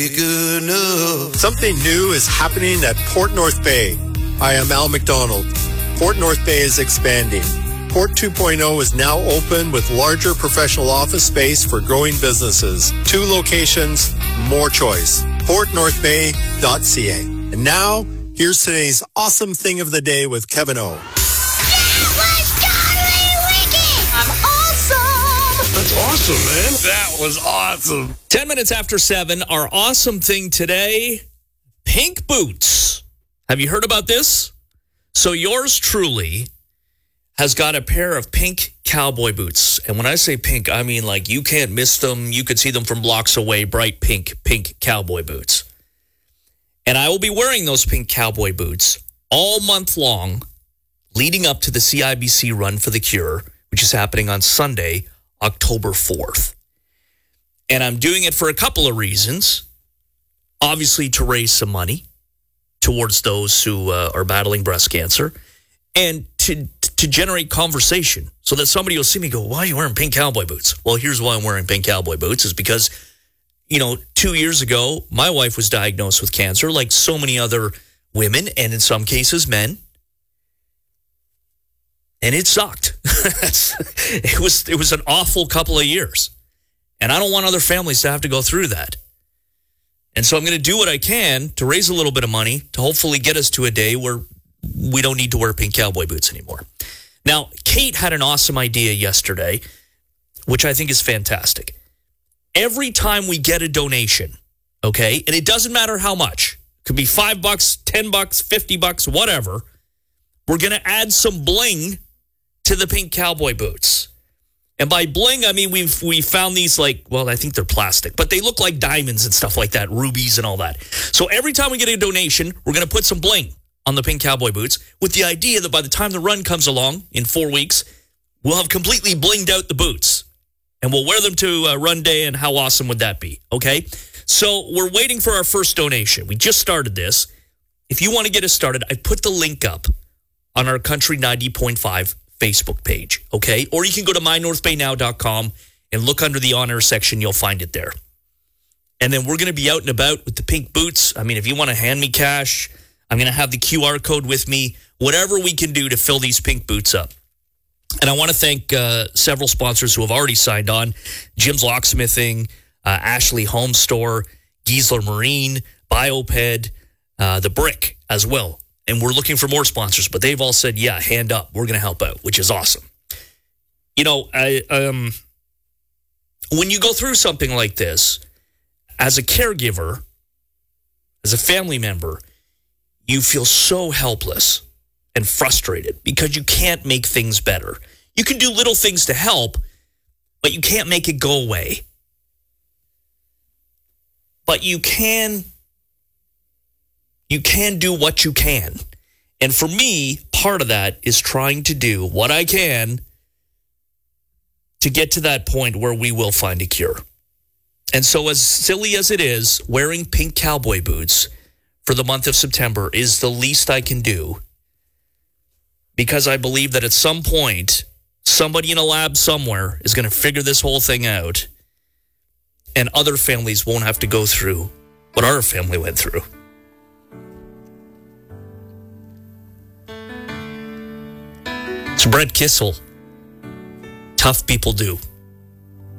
Good enough. Something new is happening at Port North Bay. I am Al McDonald. Port North Bay is expanding. Port 2.0 is now open with larger professional office space for growing businesses. 2 locations, more choice. PortNorthBay.ca. And now, here's today's awesome thing of the day with Kevin O. That's awesome, man. That was awesome. 10 minutes after 7, our awesome thing today, pink boots. Have you heard about this? So yours truly has got a pair of pink cowboy boots. And when I say pink, I mean like you can't miss them. You could see them from blocks away, bright pink cowboy boots. And I will be wearing those pink cowboy boots all month long leading up to the CIBC Run for the Cure, which is happening on Sunday, October 4th. And I'm doing it for a couple of reasons. Obviously, to raise some money towards those who are battling breast cancer, and to generate conversation so that somebody will see me go, why are you wearing pink cowboy boots? Well, here's why I'm wearing pink cowboy boots is because, 2 years ago, my wife was diagnosed with cancer like so many other women, and in some cases, men. And it sucked. It was an awful couple of years. And I don't want other families to have to go through that. And so I'm going to do what I can to raise a little bit of money to hopefully get us to a day where we don't need to wear pink cowboy boots anymore. Now, Kate had an awesome idea yesterday, which I think is fantastic. Every time we get a donation, okay, and it doesn't matter how much, it could be $5, $10, $50, whatever, we're going to add some bling to the pink cowboy boots. And by bling, I mean we found these I think they're plastic, but they look like diamonds and stuff like that, rubies and all that. So every time we get a donation, we're going to put some bling on the pink cowboy boots with the idea that by the time the run comes along in 4 weeks, we'll have completely blinged out the boots. And we'll wear them to run day, and how awesome would that be, okay? So we're waiting for our first donation. We just started this. If you want to get us started, I put the link up on our Country 90.5 Facebook page, okay? Or you can go to mynorthbaynow.com and look under the honor section. You'll find it there. And then we're going to be out and about with the pink boots. I mean, if you want to hand me cash, I'm going to have the QR code with me. Whatever we can do to fill these pink boots up. And I want to thank several sponsors who have already signed on. Jim's Locksmithing, Ashley Home Store, Giesler Marine, Bioped, The Brick as well. And we're looking for more sponsors, but they've all said, yeah, hand up. We're going to help out, which is awesome. When you go through something like this, as a caregiver, as a family member, you feel so helpless and frustrated because you can't make things better. You can do little things to help, but you can't make it go away. But you can do what you can. And for me, part of that is trying to do what I can to get to that point where we will find a cure. And so as silly as it is, wearing pink cowboy boots for the month of September is the least I can do, because I believe that at some point, somebody in a lab somewhere is going to figure this whole thing out, and other families won't have to go through what our family went through. It's Brett Kissel. Tough people do.